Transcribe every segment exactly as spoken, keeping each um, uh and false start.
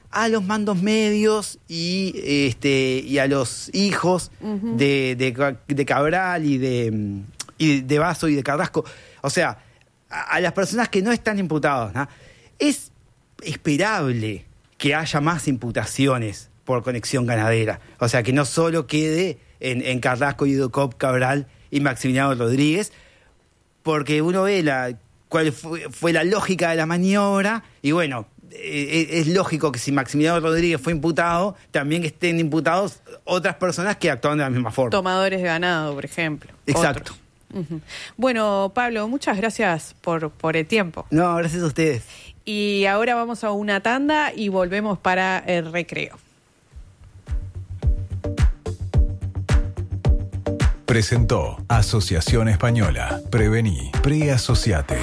a los mandos medios y este y a los hijos uh-huh. de, de, de Cabral y de, y de Basso y de Carrasco. O sea, a, a las personas que no están imputadas, ¿no? Es esperable que haya más imputaciones por conexión ganadera. O sea, que no solo quede en, en Carrasco, Idocop, Cabral y Maximiliano Rodríguez, porque uno ve la cuál fue, fue la lógica de la maniobra y bueno, eh, es lógico que si Maximiliano Rodríguez fue imputado, también estén imputados otras personas que actúan de la misma forma. Tomadores de ganado, por ejemplo. Exacto. Uh-huh. Bueno, Pablo, muchas gracias por, por el tiempo. No, gracias a ustedes. Y ahora vamos a una tanda y volvemos para el recreo. Presentó Asociación Española. Prevení, preasociate.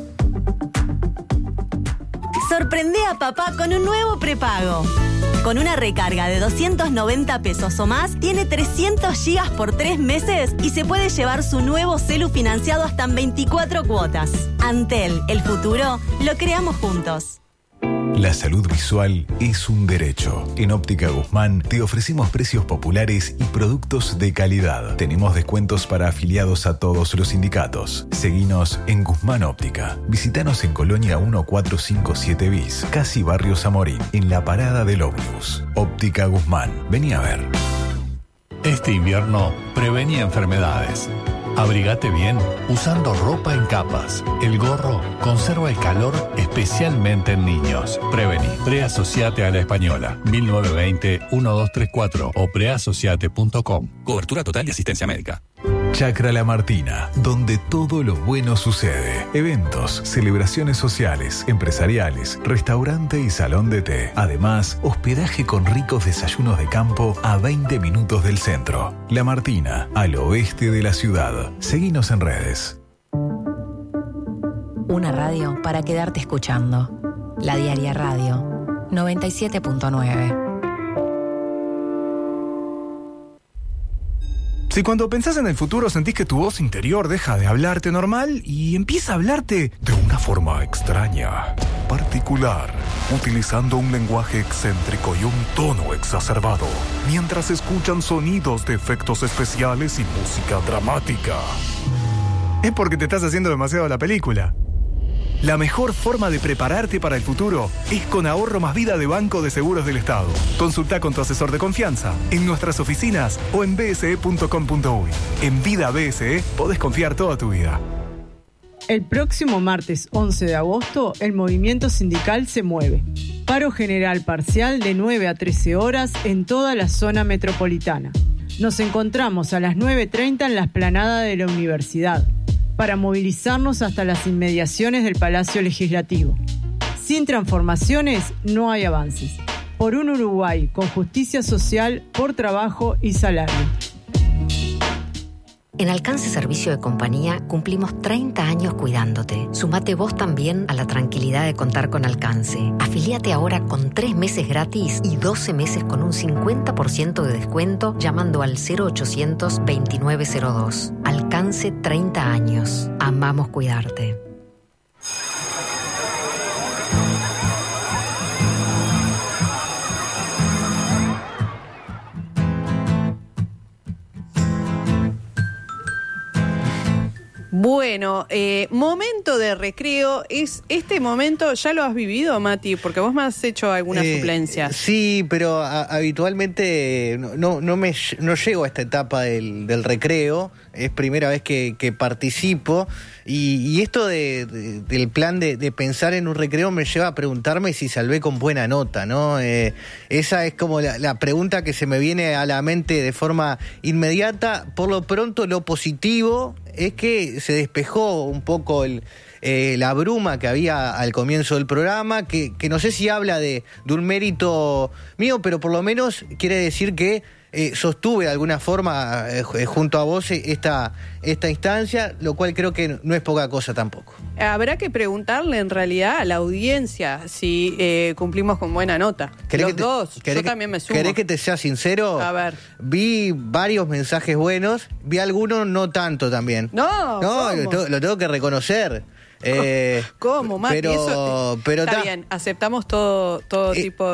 Sorprende a papá con un nuevo prepago. Con una recarga de doscientos noventa pesos o más, tiene trescientos gigas por tres meses y se puede llevar su nuevo celu financiado hasta en veinticuatro cuotas. Antel, el futuro, lo creamos juntos. La salud visual es un derecho. En Óptica Guzmán te ofrecemos precios populares y productos de calidad. Tenemos descuentos para afiliados a todos los sindicatos. Seguinos en Guzmán Óptica. Visítanos en Colonia mil cuatrocientos cincuenta y siete bis, casi Barrio Zamorín, en la parada del ómnibus. Óptica Guzmán. Vení a ver. Este invierno, prevení enfermedades. Abrigate bien usando ropa en capas. El gorro conserva el calor especialmente en niños. Prevení. Preasociate a la Española. mil novecientos veinte, doce treinta y cuatro o preasociate punto com. Cobertura total de asistencia médica. Chacra La Martina, donde todo lo bueno sucede. Eventos, celebraciones sociales, empresariales, restaurante y salón de té. Además, hospedaje con ricos desayunos de campo a veinte minutos del centro. La Martina, al oeste de la ciudad. Seguinos en redes. Una radio para quedarte escuchando. La Diaria Radio, noventa y siete punto nueve. Si cuando pensás en el futuro sentís que tu voz interior deja de hablarte normal y empieza a hablarte de una forma extraña, particular, utilizando un lenguaje excéntrico y un tono exacerbado, mientras escuchan sonidos de efectos especiales y música dramática, es porque te estás haciendo demasiado la película. La mejor forma de prepararte para el futuro es con Ahorro Más Vida de Banco de Seguros del Estado. Consulta con tu asesor de confianza en nuestras oficinas o en b s e punto com punto u y. En Vida B S E podés confiar toda tu vida. El próximo martes once de agosto, el movimiento sindical se mueve. Paro general parcial de nueve a trece horas en toda la zona metropolitana. Nos encontramos a las nueve treinta en la explanada de la universidad, para movilizarnos hasta las inmediaciones del Palacio Legislativo. Sin transformaciones no hay avances. Por un Uruguay con justicia social, por trabajo y salario. En Alcance Servicio de Compañía cumplimos treinta años cuidándote. Sumate vos también a la tranquilidad de contar con Alcance. Afiliate ahora con tres meses gratis y doce meses con un cincuenta por ciento de descuento llamando al cero ochocientos veintinueve cero dos. Alcance treinta años. Amamos cuidarte. Bueno, eh, momento de recreo. Es este momento, ¿ya lo has vivido, Mati? Porque vos me has hecho alguna eh, suplencia. Sí, pero a, habitualmente no, no, no, me, no llego a esta etapa del, del recreo. Es primera vez que, que participo. Y, y esto de, de, del plan de, de pensar en un recreo me lleva a preguntarme si salvé con buena nota, ¿no? Eh, esa es como la, la pregunta que se me viene a la mente de forma inmediata. Por lo pronto, lo positivo es que se despejó un poco el, eh, la bruma que había al comienzo del programa, que, que no sé si habla de, de un mérito mío, pero por lo menos quiere decir que eh, sostuve de alguna forma eh, junto a vos esta, esta instancia, lo cual creo que no es poca cosa tampoco. Habrá que preguntarle en realidad a la audiencia si eh, cumplimos con buena nota. Los te, dos, yo también me sumo. ¿Querés que te sea sincero? A ver. Vi varios mensajes buenos, vi algunos no tanto también. No, No, lo, to- lo tengo que reconocer. Eh, ¿Cómo, Mati? Pero, Eso, pero está ta- bien, aceptamos todo, todo eh, tipo